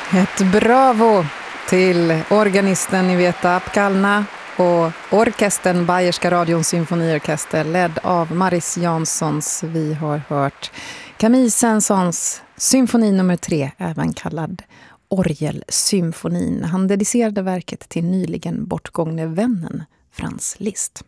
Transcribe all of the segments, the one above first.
Ett bravo till organisten Iveta Apkalna och orkestern Bayerska radions symfoniorkester ledd av Maris Janssons. Vi har hört Camille Saint-Saëns symfoni nummer 3, även kallad Orgelsymfonin. Han dedicerade verket till nyligen bortgångne vännen Franz Liszt.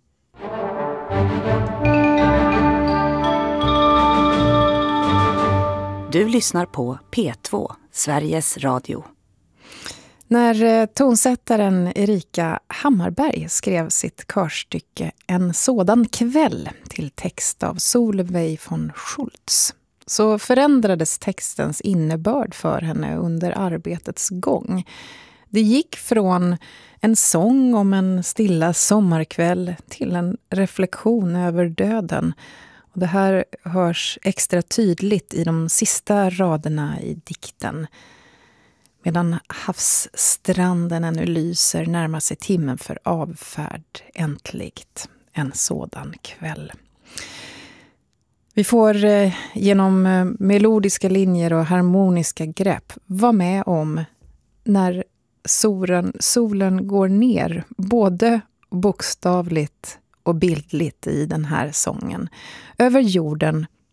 Du lyssnar på P2, Sveriges Radio. När tonsättaren Erika Hammarberg skrev sitt körstycke En sådan kväll till text av Solveig von Schultz så förändrades textens innebörd för henne under arbetets gång. Det gick från en sång om en stilla sommarkväll till en reflektion över döden. Och det här hörs extra tydligt i de sista raderna i dikten. Medan havsstranden ännu lyser närmar sig timmen för avfärd äntligt. En sådan kväll. Vi får genom melodiska linjer och harmoniska grepp vara med om när solen går ner, både bokstavligt och bildligt i den här sången, över jorden